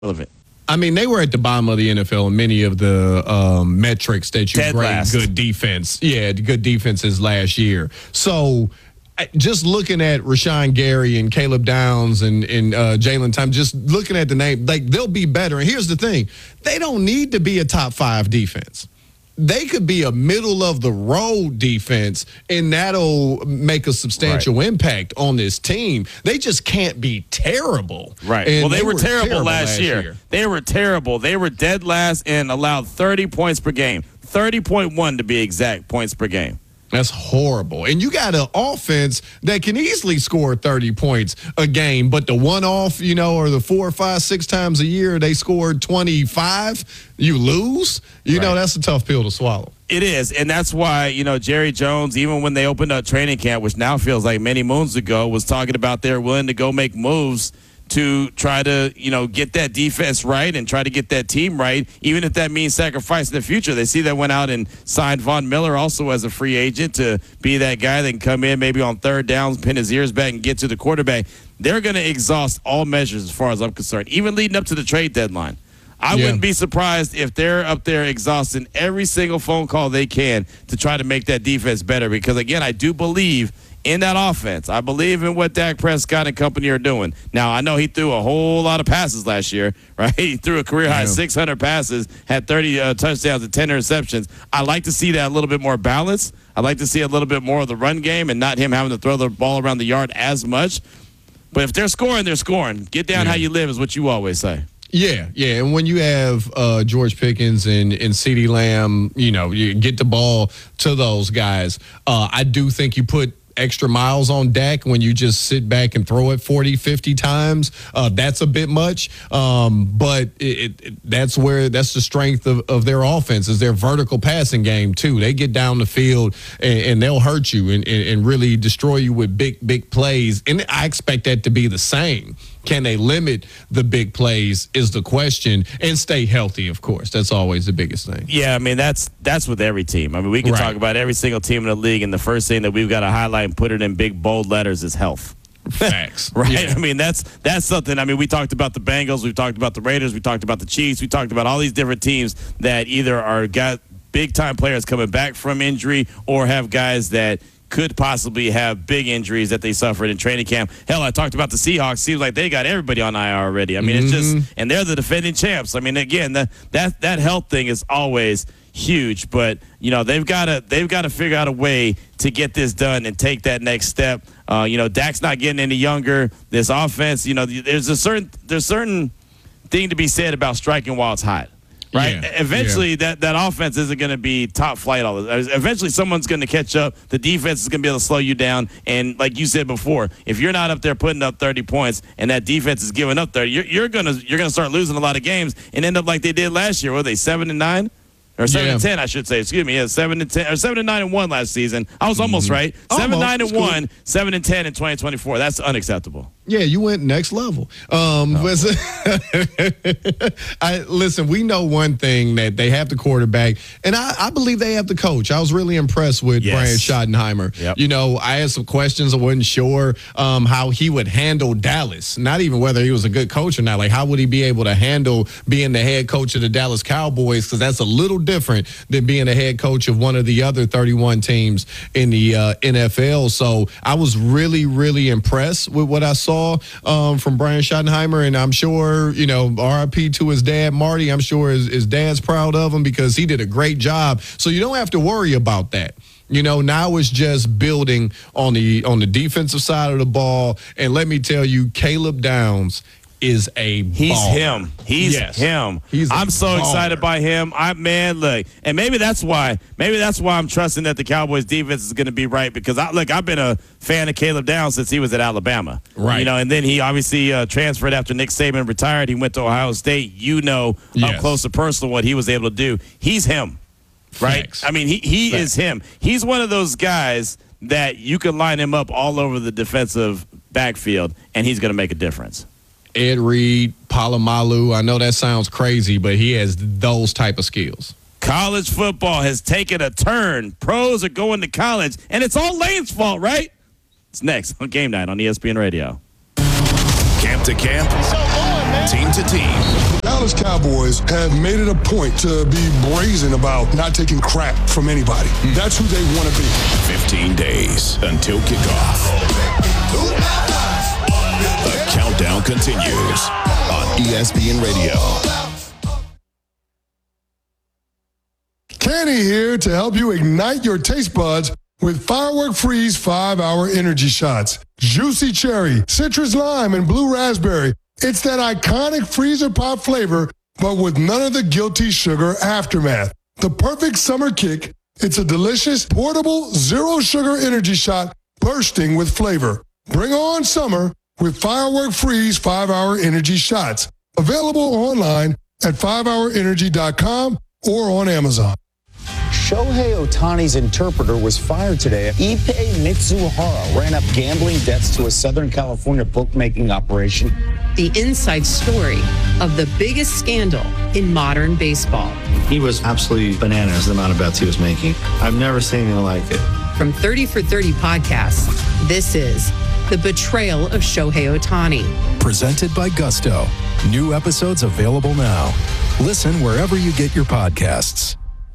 relevant. I mean, they were at the bottom of the NFL in many of the metrics that you grade good defense. Yeah, good defenses last year. So just looking at Rashawn Gary and Caleb Downs and Jalen Thompson, just looking at the name, like they'll be better. And here's the thing. They don't need to be a top 5 defense. They could be a middle of the road defense, and that'll make a substantial impact on this team. They just can't be terrible. Right. And well, they were terrible last year. They were terrible. They were dead last and allowed 30 points per game. 30.1 to be exact points per game. That's horrible. And you got an offense that can easily score 30 points a game, but the one-off, or the 4, 5, 6 times a year they scored 25, you lose. That's a tough pill to swallow. It is, and that's why, Jerry Jones, even when they opened up training camp, which now feels like many moons ago, was talking about they're willing to go make moves to try to, get that defense right and try to get that team right, even if that means sacrifice in the future. They see that went out and signed Von Miller also as a free agent to be that guy that can come in maybe on third downs, pin his ears back, and get to the quarterback. They're going to exhaust all measures as far as I'm concerned, even leading up to the trade deadline. I wouldn't be surprised if they're up there exhausting every single phone call they can to try to make that defense better because, again, I do believe in that offense. I believe in what Dak Prescott and company are doing. Now, I know he threw a whole lot of passes last year, right? He threw a career-high 600 passes, had 30 touchdowns and 10 interceptions. I like to see that a little bit more balance. I like to see a little bit more of the run game and not him having to throw the ball around the yard as much. But if they're scoring, they're scoring. Get down how you live is what you always say. Yeah. And when you have George Pickens and CeeDee Lamb, you get the ball to those guys. I do think you put extra miles on Dak when you just sit back and throw it 40, 50 times. That's a bit much. But that's the strength of their offense is their vertical passing game too. They get down the field and they'll hurt you and really destroy you with big plays. And I expect that to be the same. Can they limit the big plays is the question, and stay healthy, of course. That's always the biggest thing. Yeah, I mean, that's with every team. I mean, we can talk about every single team in the league, and the first thing that we've got to highlight and put it in big, bold letters is health. Facts. Right? Yeah. I mean, that's something. I mean, we talked about the Bengals. We've talked about the Raiders. We talked about the Chiefs. We talked about all these different teams that either got big-time players coming back from injury or have guys that could possibly have big injuries that they suffered in training camp. Hell, I talked about the Seahawks. Seems like they got everybody on IR already. I mean, it's just, and they're the defending champs. I mean, again, that health thing is always huge, but they've got to figure out a way to get this done and take that next step. Dak's not getting any younger. This offense, there's certain thing to be said about striking while it's hot. Right. Yeah. Eventually, that offense isn't going to be top flight all the time. Eventually, someone's going to catch up. The defense is going to be able to slow you down. And like you said before, if you're not up there putting up 30 points and that defense is giving up 30, you're gonna start losing a lot of games and end up like they did last year. Were they 7-9? Or 7-10, I should say. Excuse me. Yeah, 7-10 or 7-9-1 last season. I was almost right. 7-9-1, cool. 7-10 in 2024. That's unacceptable. Yeah, you went next level. Listen, we know one thing, that they have the quarterback, and I believe they have the coach. I was really impressed with Brian Schottenheimer. Yep. I had some questions. I wasn't sure how he would handle Dallas. Not even whether he was a good coach or not. Like, how would he be able to handle being the head coach of the Dallas Cowboys? Because that's a little different than being the head coach of one of the other 31 teams in the NFL. So I was really, really impressed with what I saw from Brian Schottenheimer, and I'm sure, RIP to his dad, Marty, I'm sure his dad's proud of him because he did a great job. So you don't have to worry about that. Now it's just building on the defensive side of the ball. And let me tell you, Caleb Downs is a baller. He's him. I'm so excited by him. Look, and maybe that's why I'm trusting that the Cowboys defense is going to be right because I've been a fan of Caleb Downs since he was at Alabama. Right. And then he obviously transferred after Nick Saban retired. He went to Ohio State. Up close and personal what he was able to do. He's him. Right? Facts. I mean, he is him. He's one of those guys that you can line him up all over the defensive backfield and he's going to make a difference. Ed Reed, Palomalu. I know that sounds crazy, but he has those type of skills. College football has taken a turn. Pros are going to college, and it's all Lane's fault, right? It's next on Game Night on ESPN Radio. Camp to camp, team to team. Dallas Cowboys have made it a point to be brazen about not taking crap from anybody. That's who they want to be. 15 days until kickoff. The countdown continues on ESPN Radio. Kenny here to help you ignite your taste buds with Firework Freeze 5-Hour Energy Shots. Juicy cherry, citrus lime, and blue raspberry. It's that iconic freezer pop flavor, but with none of the guilty sugar aftermath. The perfect summer kick. It's a delicious, portable, zero-sugar energy shot bursting with flavor. Bring on summer with Firework Freeze 5-Hour Energy Shots. Available online at 5hourenergy.com or on Amazon. Shohei Ohtani's interpreter was fired today. Ippei Mitsuhara ran up gambling debts to a Southern California bookmaking operation. The inside story of the biggest scandal in modern baseball. He was absolutely bananas, the amount of bets he was making. I've never seen anything like it. From 30 for 30 podcasts, this is The Betrayal of Shohei Ohtani. Presented by Gusto. New episodes available now. Listen wherever you get your podcasts.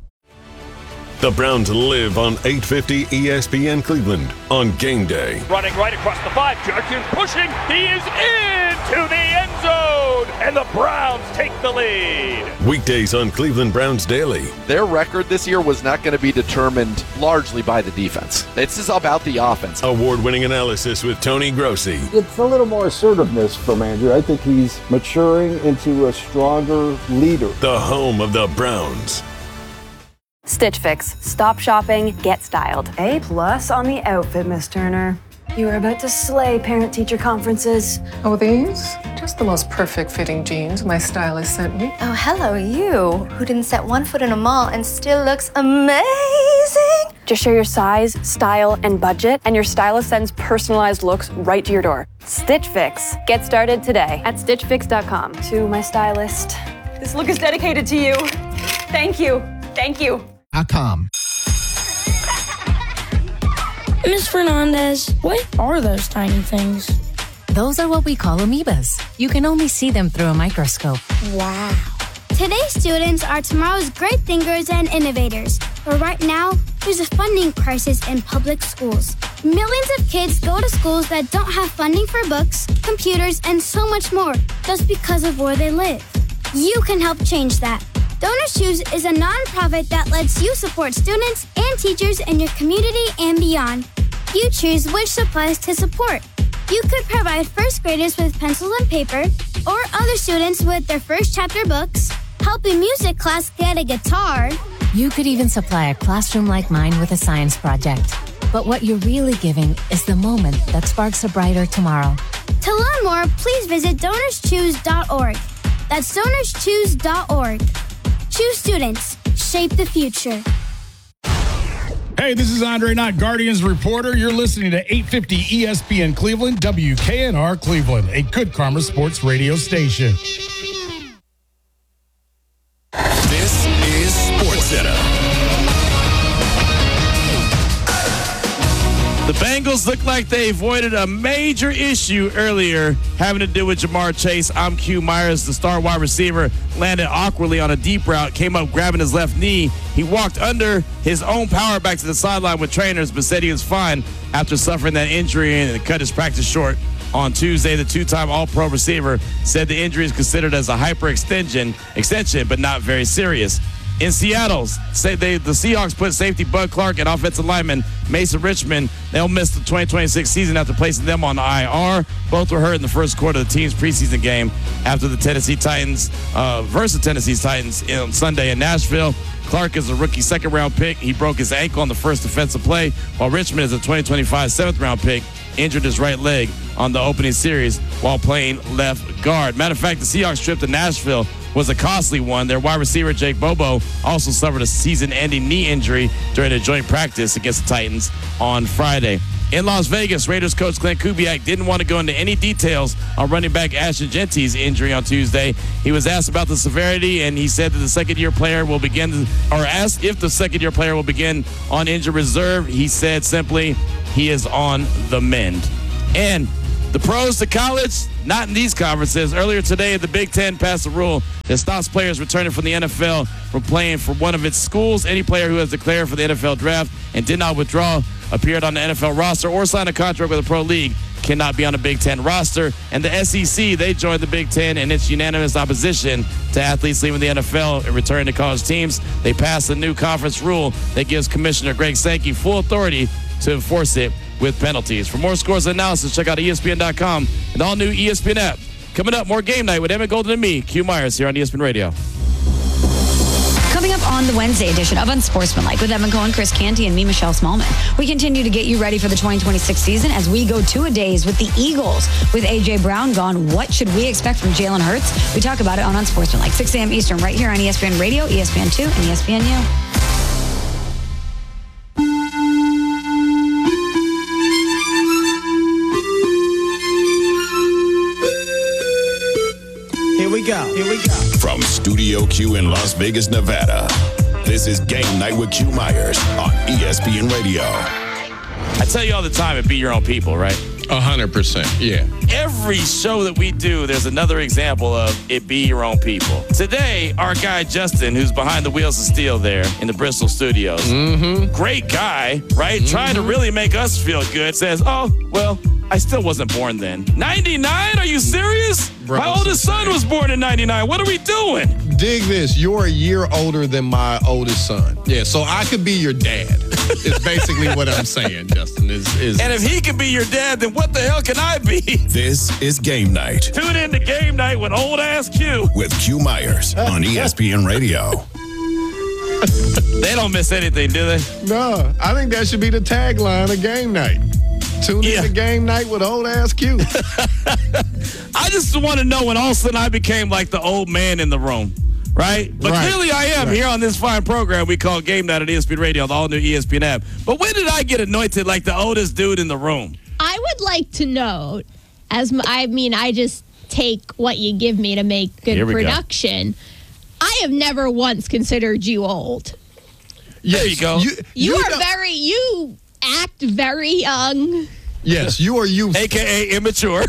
The Browns live on 850 ESPN Cleveland on game day. Running right across the 5, Jurgens pushing, he is into the end zone, and the Browns take the lead. Weekdays on Cleveland Browns Daily. Their record this year was not going to be determined largely by the defense. This is about the offense. Award-winning analysis with Tony Grossi. It's a little more assertiveness from Andrew. I think he's maturing into a stronger leader. The home of the Browns. Stitch Fix. Stop shopping, get styled. A+ on the outfit, Miss Turner. You are about to slay parent-teacher conferences. Oh, these? Just the most perfect fitting jeans my stylist sent me. Oh, hello, you, who didn't set one foot in a mall and still looks amazing. Just share your size, style, and budget, and your stylist sends personalized looks right to your door. Stitch Fix. Get started today at stitchfix.com. To my stylist, this look is dedicated to you. Thank you. Thank you. Ms. Fernandez, what are those tiny things? Those are what we call amoebas. You can only see them through a microscope. Wow. Today's students are tomorrow's great thinkers and innovators. But right now, there's a funding crisis in public schools. Millions of kids go to schools that don't have funding for books, computers, and so much more just because of where they live. You can help change that. Donors Choose is a nonprofit that lets you support students and teachers in your community and beyond. You choose which supplies to support. You could provide first graders with pencils and paper, or other students with their first chapter books, help a music class get a guitar. You could even supply a classroom like mine with a science project. But what you're really giving is the moment that sparks a brighter tomorrow. To learn more, please visit DonorsChoose.org. That's DonorsChoose.org. Choose students. Shape the future. Hey, this is Andre Knott, Guardians reporter. You're listening to 850 ESPN Cleveland, WKNR Cleveland, a Good Karma Sports radio station. This is SportsCenter. The Bengals look like they avoided a major issue earlier having to do with Jamar Chase. Q Myers, the star wide receiver, landed awkwardly on a deep route, came up grabbing his left knee. He walked under his own power back to the sideline with trainers, but said he was fine after suffering that injury and cut his practice short on Tuesday. The two-time All-Pro receiver said the injury is considered as a hyperextension, but not very serious. In Seattle, the Seahawks put safety Bud Clark and offensive lineman Mason Richmond. They'll miss the 2026 season after placing them on IR. Both were hurt in the first quarter of the team's preseason game after the Tennessee Titans versus Tennessee Titans on Sunday in Nashville. Clark is a rookie second-round pick. He broke his ankle on the first defensive play, while Richmond is a 2025 seventh-round pick, injured his right leg on the opening series while playing left guard. Matter of fact, the Seahawks trip to Nashville was a costly one. Their wide receiver, Jake Bobo, also suffered a season-ending knee injury during a joint practice against the Titans on Friday. In Las Vegas, Raiders coach Glenn Kubiak didn't want to go into any details on running back Ashton Genty's injury on Tuesday. He was asked about the severity, and he said that the second-year player will begin, or asked if the second-year player will begin on injured reserve. He said simply, he is on the mend. And The pros to college, not in these conferences. Earlier today, the Big Ten passed a rule that stops players returning from the NFL from playing for one of its schools. Any player who has declared for the NFL draft and did not withdraw, appeared on the NFL roster, or signed a contract with a pro league cannot be on the Big Ten roster. And the SEC, they joined the Big Ten in its unanimous opposition to athletes leaving the NFL and returning to college teams. They passed a new conference rule that gives Commissioner Greg Sankey full authority to enforce it with penalties. For more scores and analysis, check out ESPN.com and the all-new ESPN app. Coming up, more Game Night with Emmett Golden and me, Q Myers, here on ESPN Radio. Coming up on the Wednesday edition of Unsportsmanlike with Evan Cohen, Chris Canty, and me, Michelle Smallman. We continue to get you ready for the 2026 season as we go two-a-days with the Eagles. With A.J. Brown gone, what should we expect from Jalen Hurts? We talk about it on Unsportsmanlike, 6 a.m. Eastern, right here on ESPN Radio, ESPN2, and ESPNU. Here we go. From Studio Q in Las Vegas, Nevada, this is Game Night with Q Myers on ESPN Radio. I tell you all the time, it be your own people, right? 100%, yeah. Every show that we do, there's another example of it be your own people. Today, our guy Justin, who's behind the wheels of steel there in the Bristol studios, great guy, right? Trying to really make us feel good, says, oh, well, I still wasn't born then. 99? Are you serious? Bro, my oldest son was born in 99. What are we doing? Dig this. You're a year older than my oldest son. Yeah, so I could be your dad. Is basically what I'm saying, Justin. And if he can be your dad, then what the hell can I be? This is Game Night. Tune in to Game Night with old ass Q. With Q Myers on ESPN Radio. They don't miss anything, do they? No, I think that should be the tagline of Game Night. Tune in to Game Night with old ass Q. I just want to know when all of a sudden I became like the old man in the room. Right? But clearly I am here on this fine program we call Game Night on ESPN Radio, the all-new ESPN app. But when did I get anointed like the oldest dude in the room? I would like to note, I just take what you give me to make good production. I have never once considered you old. There you go. You act very young. Yes, you are youthful. AKA immature.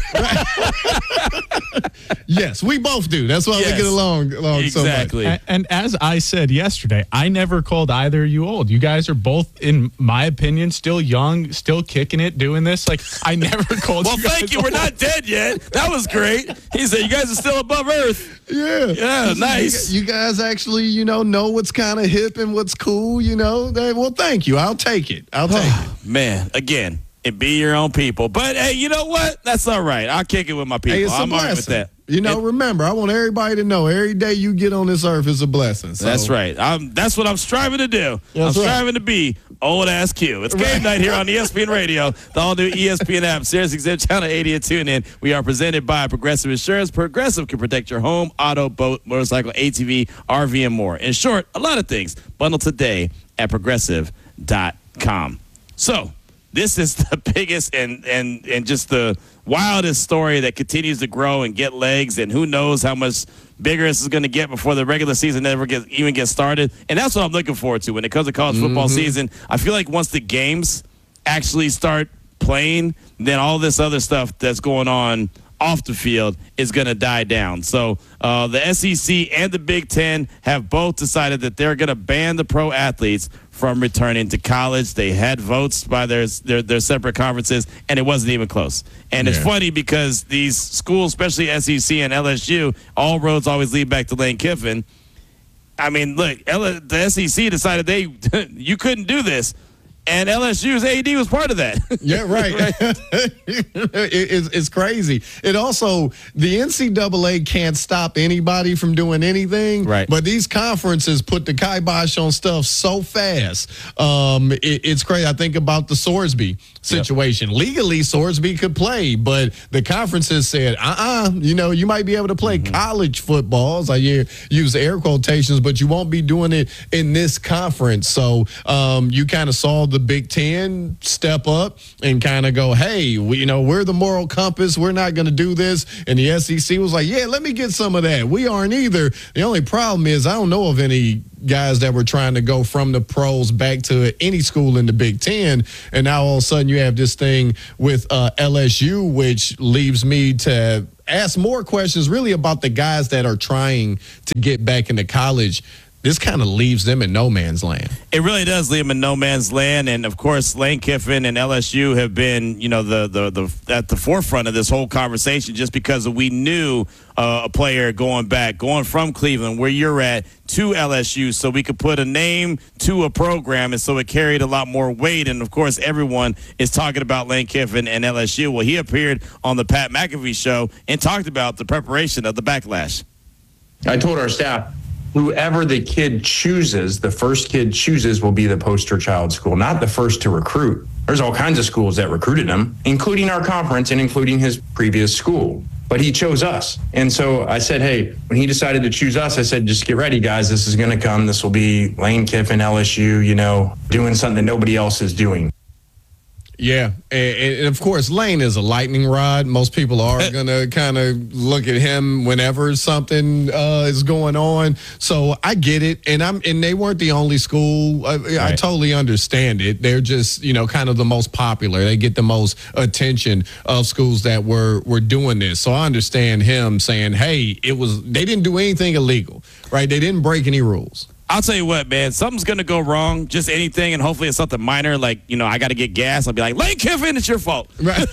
Yes, we both do. That's why we get along exactly. so much. And as I said yesterday, I never called either of you old. You guys are both, in my opinion, still young, still kicking it, doing this. Like, I never called you guys thank you. old. We're not dead yet. That was great. He said, you guys are still above Earth. Yeah. Yeah, nice. You guys actually, know what's kind of hip and what's cool, Well, thank you. I'll take it. Man, again. It be your own people. But, hey, you know what? That's all right. I'll kick it with my people. Hey, it's I'm a all right with that. Remember, I want everybody to know every day you get on this earth is a blessing. So. That's right. That's what I'm striving to do. I'm striving to be old ass Q. It's Game Night here on ESPN Radio, the all-new ESPN app, Sirius XM Channel 80 and tune in. We are presented by Progressive Insurance. Progressive can protect your home, auto, boat, motorcycle, ATV, RV, and more. In short, a lot of things. Bundle today at Progressive.com. So, this is the biggest and just the wildest story that continues to grow and get legs, and who knows how much bigger this is going to get before the regular season even gets started. And that's what I'm looking forward to when it comes to college football season. I feel like once the games actually start playing, then all this other stuff that's going on off the field is going to die down. So the SEC and the Big Ten have both decided that they're going to ban the pro athletes from returning to college. They had votes by their separate conferences, and it wasn't even close. And it's funny because these schools, especially SEC and LSU, all roads always lead back to Lane Kiffin. I mean, look, the SEC decided you couldn't do this. And LSU's AD was part of that. Yeah, right. It's crazy. It also, the NCAA can't stop anybody from doing anything. Right. But these conferences put the kibosh on stuff so fast. It's crazy. I think about the Sorsby situation. Yep. Legally, Sorsby could play, but the conferences said, you might be able to play college footballs. I use air quotations, but you won't be doing it in this conference. So you kind of saw the Big Ten step up and kind of go, hey, we're the moral compass. We're not going to do this. And the SEC was like, yeah, let me get some of that. We aren't either. The only problem is I don't know of any guys that were trying to go from the pros back to any school in the Big Ten. And now all of a sudden you have this thing with LSU, which leaves me to ask more questions really about the guys that are trying to get back into college. This kind of leaves them in no man's land. It really does leave them in no man's land. And, of course, Lane Kiffin and LSU have been, the at the forefront of this whole conversation just because we knew a player going from Cleveland, where you're at, to LSU, so we could put a name to a program, and so it carried a lot more weight. And, of course, everyone is talking about Lane Kiffin and LSU. Well, he appeared on the Pat McAfee show and talked about the preparation of the backlash. I told our staff, whoever the first kid chooses will be the poster child school, not the first to recruit. There's all kinds of schools that recruited him, including our conference and including his previous school. But he chose us. And so I said, hey, when he decided to choose us, I said, just get ready, guys. This is going to come. This will be Lane Kiffin, LSU, doing something that nobody else is doing. Yeah, and of course, Lane is a lightning rod. Most people are going to kind of look at him whenever something is going on. So I get it, and they weren't the only school. I totally understand it. They're just kind of the most popular. They get the most attention of schools that were doing this. So I understand him saying, "Hey, they didn't do anything illegal, right? They didn't break any rules." I'll tell you what, man, something's going to go wrong, just anything, and hopefully it's something minor, like, I got to get gas. I'll be like, Lane Kiffin, it's your fault. Right.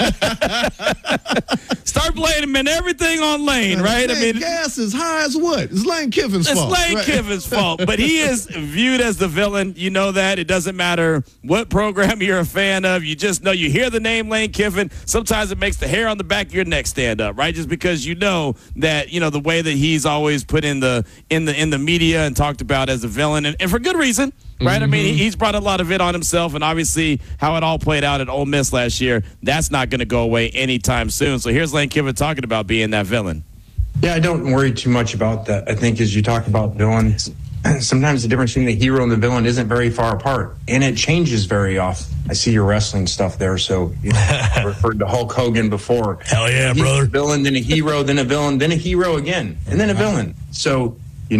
Start blaming everything on Lane, right? Man, gas is high as what? It's Lane Kiffin's fault. It's Lane Kiffin's fault, but he is viewed as the villain. You know that. It doesn't matter what program you're a fan of. You just know, you hear the name Lane Kiffin, sometimes it makes the hair on the back of your neck stand up, right? Just because you know that, the way that he's always put in the media and talked about as a villain, and for good reason, right? Mm-hmm. I mean, he's brought a lot of it on himself, and obviously how it all played out at Ole Miss last year, that's not going to go away anytime soon. So here's Lane Kiffin talking about being that villain. Yeah, I don't worry too much about that. I think as you talk about villains, sometimes the difference between the hero and the villain isn't very far apart, and it changes very often. I see your wrestling stuff there, so I referred to Hulk Hogan before. Hell yeah, brother. A villain, then a hero, then a villain, then a hero again, and then a villain. So,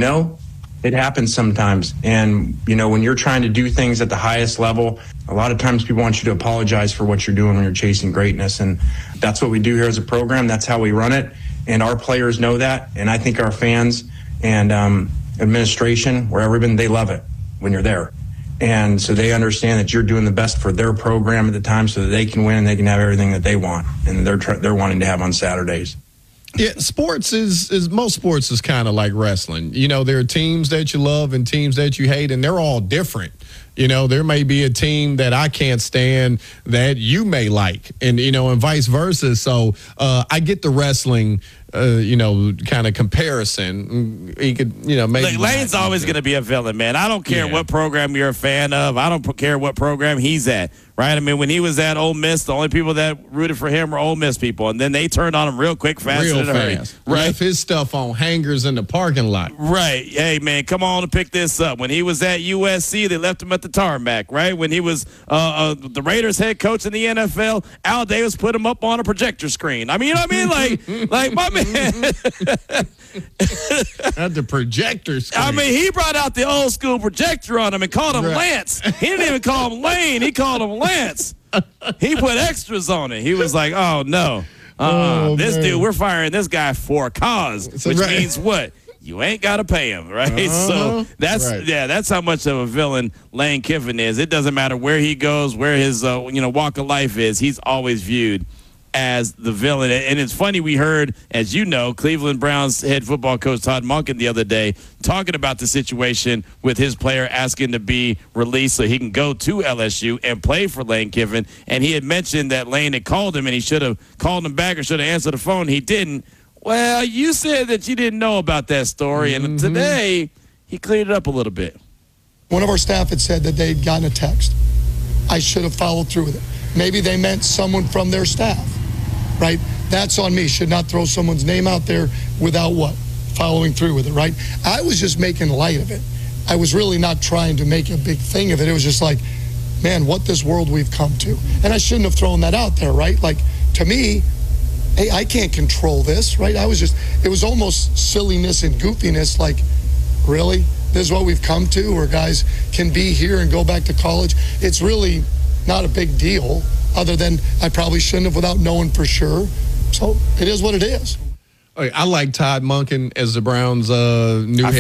it happens sometimes. And, when you're trying to do things at the highest level, a lot of times people want you to apologize for what you're doing when you're chasing greatness. And that's what we do here as a program. That's how we run it. And our players know that. And I think our fans and administration, wherever been, they love it when you're there. And so they understand that you're doing the best for their program at the time so that they can win and they can have everything that they want and they're wanting to have on Saturdays. Yeah, sports most sports is kind of like wrestling. There are teams that you love and teams that you hate, and they're all different. There may be a team that I can't stand that you may like, and and vice versa. So I get the wrestling, kind of comparison. He could, maybe. Lane's always going to be a villain, man. I don't care what program you're a fan of. I don't care what program he's at. Right? I mean, when he was at Ole Miss, the only people that rooted for him were Ole Miss people, and then they turned on him real quick, fast. Right? Left his stuff on hangers in the parking lot. Right. Hey, man, come on and pick this up. When he was at USC, they left him at the tarmac. Right? When he was the Raiders head coach in the NFL, Al Davis put him up on a projector screen. I mean, you know what I mean? Like my man. At the projector screen. I mean, he brought out the old school projector on him and called him Lance. He didn't even call him Lane. He called him Lance. He put extras on it. He was like, oh, no. This dude, we're firing this guy for a cause, which means what? You ain't got to pay him, right? So that's how much of a villain Lane Kiffin is. It doesn't matter where he goes, where his walk of life is. He's always viewed as the villain. And it's funny, we heard, as you know, Cleveland Browns head football coach Todd Monken the other day talking about the situation with his player asking to be released so he can go to LSU and play for Lane Kiffin. And he had mentioned that Lane had called him and he should have called him back or should have answered the phone. He didn't. Well, you said that you didn't know about that story, and today he cleared it up a little bit. One of our staff had said that they'd gotten a text. I should have followed through with it. Maybe they meant someone from their staff, right? That's on me. Should not throw someone's name out there without what? Following through with it, right? I was just making light of it. I was really not trying to make a big thing of it. It was just like, man, what this world we've come to. And I shouldn't have thrown that out there, right? Like, to me, hey, I can't control this, right? It was almost silliness and goofiness, like, really? This is what we've come to, where guys can be here and go back to college. It's really not a big deal, other than I probably shouldn't have without knowing for sure. So it is what it is. I like Todd Monken as the Browns' new head